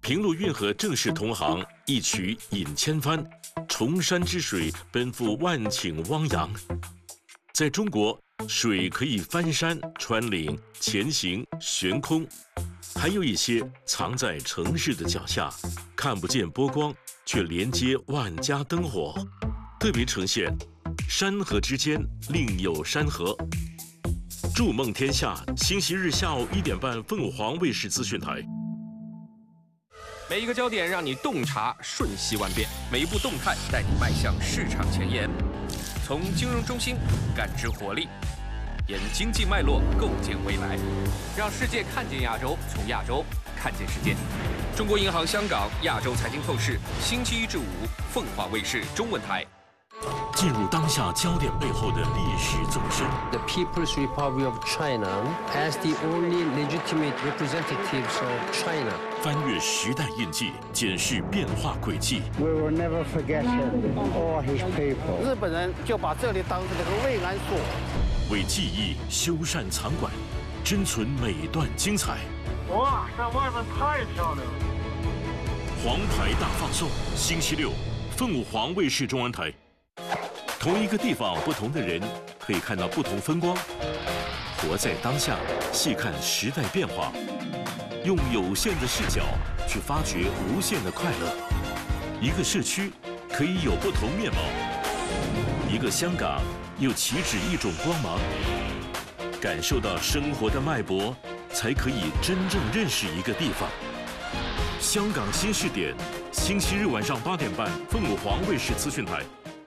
平路运河正是同行，一曲引千帆，崇山之水奔赴万顷汪洋。在中国，水可以翻山、穿岭、前行、悬空，还有一些藏在城市的脚下，看不见波光，却连接万家灯火，特别呈现山河之间另有山河。筑梦天下，星期日下午1点半，凤凰卫视资讯台。 每一个焦点让你洞察瞬息万变，每一步动态带你迈向市场前沿。从金融中心感知活力，沿经济脉络构建未来，让世界看见亚洲，从亚洲看见世界。中国银行香港亚洲财经透视，星期1至5，凤凰卫视中文台。 进入当下焦点背后的历史纵深。 The People's Republic of China as the only legitimate representatives of China. 翻越时代印记，检视变化轨迹。 We will never forget him or his people. 日本人就把这里当成了个慰安所。 为记忆修缮藏馆，珍存每段精彩。 哇，这外面太漂亮了！ 黄牌大放送，星期6，凤凰卫视中文台。同一个地方，不同的人，可以看到不同风光。活在当下，细看时代变化，用有限的视角去发掘无限的快乐。一个社区可以有不同面貌，一个香港又岂止一种光芒。感受到生活的脉搏，才可以真正认识一个地方。香港新视点，星期日晚上8点半，凤凰卫视资讯台。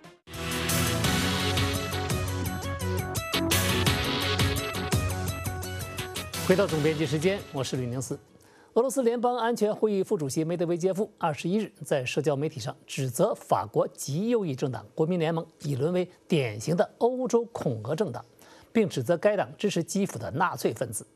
回到总编辑时间，我是吕宁思。俄罗斯联邦安全会议副主席梅德韦杰夫21日在社交媒体上指责法国极右翼政党国民联盟已沦为典型的欧洲恐俄政党，并指责该党支持基辅的纳粹分子。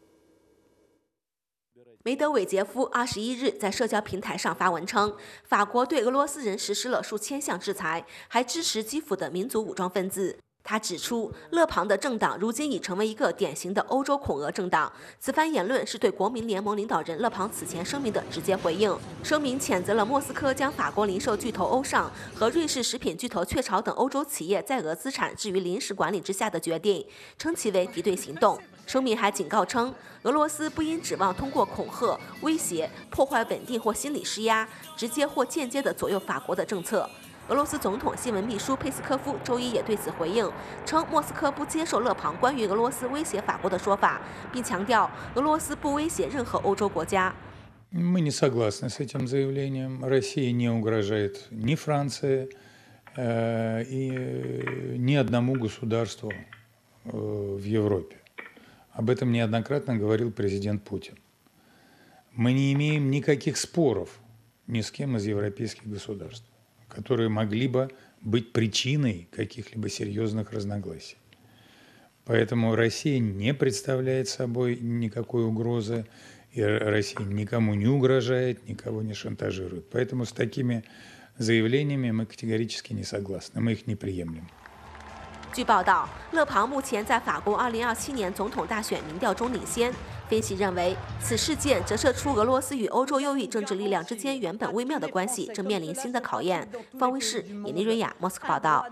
梅德韦杰夫21日在社交平台上发文称，法国对俄罗斯人实施了数千项制裁，还支持基辅的民族武装分子。他指出，勒庞的政党如今已成为一个典型的欧洲恐俄政党。此番言论是对国民联盟领导人勒庞此前声明的直接回应。声明谴责了莫斯科将法国零售巨头欧尚和瑞士食品巨头雀巢等欧洲企业在俄资产置于临时管理之下的决定，称其为敌对行动。声明还警告称，俄罗斯不应指望通过恐吓、威胁、破坏稳定或心理施压，直接或间接地左右法国的政策。俄罗斯总统新闻秘书佩斯科夫周一也对此回应，称莫斯科不接受勒庞关于俄罗斯威胁法国的说法，并强调俄罗斯不威胁任何欧洲国家。 Мы не согласны с этим заявлением. Россия не угрожает ни Франции, и ни одному государству в Европе. Об этом неоднократно говорил президент Путин. Мы не имеем никаких споров ни с кем из европейских государств, которые могли бы быть причиной каких-либо серьезных разногласий. Поэтому Россия не представляет собой никакой угрозы, и Россия никому не угрожает, никого не шантажирует. Поэтому с такими заявлениями мы категорически не согласны, мы их не приемлем. 据报道，勒庞目前在法国2027年总统大选民调中领先。分析认为，此事件折射出俄罗斯与欧洲右翼政治力量之间原本微妙的关系正面临新的考验。方卫视尹丽瑞亚莫斯科报道。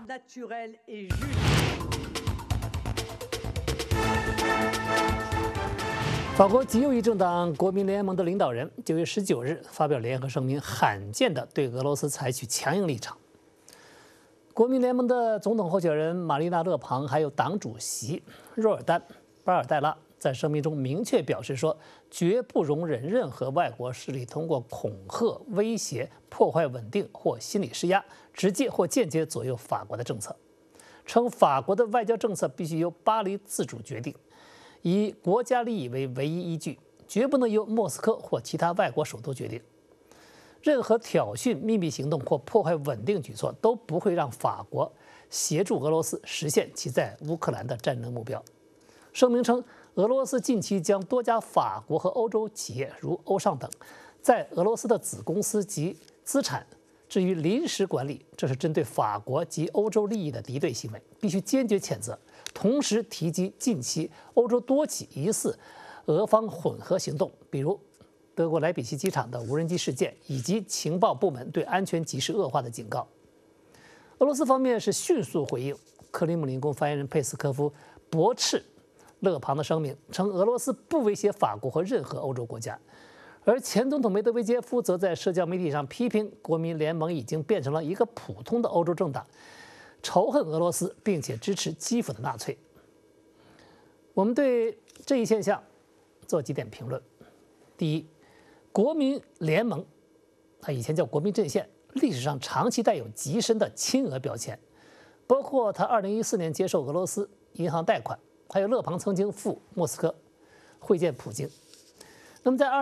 法国极右翼政党国民联盟的领导人9月19日发表联合声明，罕见地对俄罗斯采取强硬立场。国民联盟的总统候选人玛丽娜·勒庞，还有党主席若尔丹·巴尔代拉在声明中明确表示说，绝不容忍任何外国势力通过恐吓、威胁、破坏稳定或心理施压，直接或间接左右法国的政策，称法国的外交政策必须由巴黎自主决定，以国家利益为唯一依据，绝不能由莫斯科或其他外国首都决定。任何挑衅、秘密行动或破坏稳定举措都不会让法国协助俄罗斯实现其在乌克兰的战争目标。声明称，俄罗斯近期将多家法国和欧洲企业，如欧尚等，在俄罗斯的子公司及资产置于临时管理，这是针对法国及欧洲利益的敌对行为，必须坚决谴责。同时提及近期欧洲多起疑似俄方混合行动，比如德国莱比锡机场的无人机事件，以及情报部门对安全局势恶化的警告。俄罗斯方面是迅速回应，克里姆林宫发言人佩斯科夫驳斥勒庞的声明，称俄罗斯不威胁法国和任何欧洲国家。而前总统梅德韦杰夫则在社交媒体上批评国民联盟已经变成了一个普通的欧洲政党，仇恨俄罗斯，并且支持基辅的纳粹。我们对这一现象做几点评论。第一，国民联盟，它以前叫国民阵线，历史上长期带有极深的亲俄标签，包括他2014年接受俄罗斯银行贷款，还有勒庞曾经赴莫斯科会见普京。那么在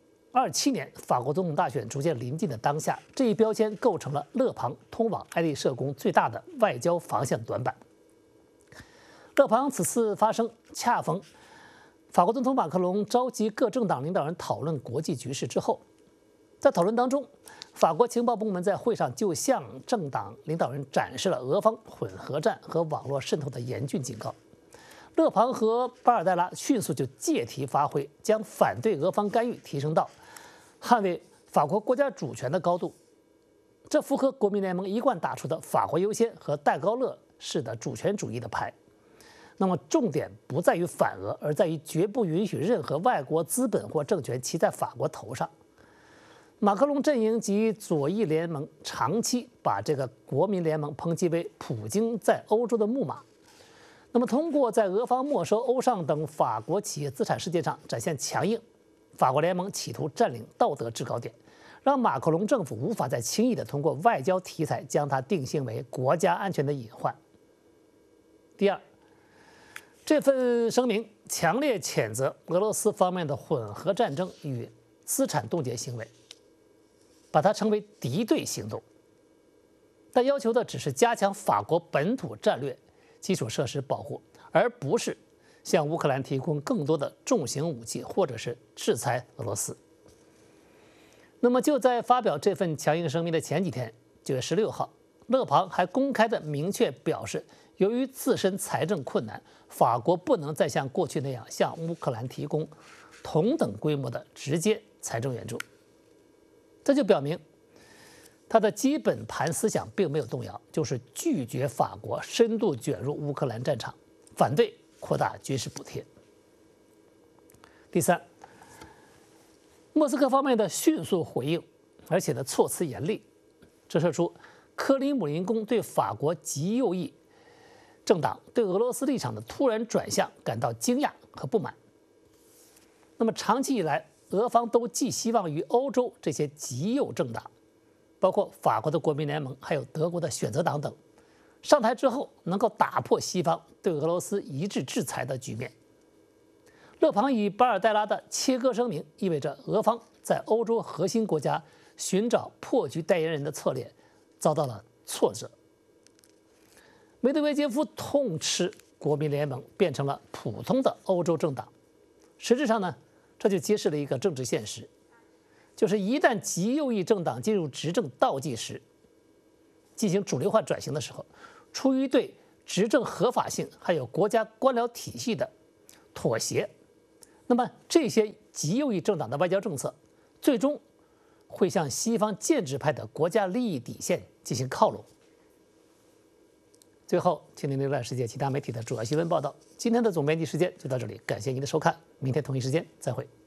2027年法国总统大选逐渐临近的当下，这一标签构成了勒庞通往爱丽舍宫最大的外交防线短板。勒庞此次发声恰逢法国总统马克龙召集各政党领导人讨论国际局势之后，在讨论当中，法国情报部门在会上就向政党领导人展示了俄方混合战和网络渗透的严峻警告。勒庞和巴尔代拉迅速就借题发挥，将反对俄方干预提升到捍卫法国国家主权的高度，这符合国民联盟一贯打出的法国优先和戴高乐式的主权主义的牌。那么重点不在于反俄，而在于绝不允许任何外国资本或政权骑在法国头上。马克龙阵营及左翼联盟长期把这个国民联盟抨击为普京在欧洲的木马。那么通过在俄方没收欧尚等法国企业资产事件上展现强硬，法国联盟企图占领道德制高点，让马克龙政府无法再轻易地通过外交题材将它定性为国家安全的隐患。第二，这份声明强烈谴责俄罗斯方面的混合战争与资产冻结行为，把它称为敌对行动。但要求的只是加强法国本土战略基础设施保护，而不是向乌克兰提供更多的重型武器或者是制裁俄罗斯。那么就在发表这份强硬声明的前几天，9月16号，勒庞还公开的明确表示，由于自身财政困难，法国不能再像过去那样向乌克兰提供同等规模的直接财政援助。这就表明他的基本盘思想并没有动摇，就是拒绝法国深度卷入乌克兰战场，反对扩大军事补贴。第三，莫斯科方面的迅速回应，而且呢措辞严厉，折射出克里姆林宫对法国极右翼政党对俄罗斯立场的突然转向感到惊讶和不满。那么长期以来，俄方都寄希望于欧洲这些极右政党，包括法国的国民联盟，还有德国的选择党等，上台之后能够打破西方对俄罗斯一致制裁的局面。勒庞与巴尔代拉的切割声明，意味着俄方在欧洲核心国家寻找破局代言人的策略遭到了挫折。梅德韦杰夫痛斥国民联盟变成了普通的欧洲政党，实质上呢，这就揭示了一个政治现实，就是一旦极右翼政党进入执政倒计时，进行主流化转型的时候，出于对执政合法性还有国家官僚体系的妥协，那么这些极右翼政党的外交政策最终会向西方建制派的国家利益底线进行靠拢。最后，请您浏览世界其他媒体的主要新闻报道。今天的总编辑时间就到这里，感谢您的收看，明天同一时间再会。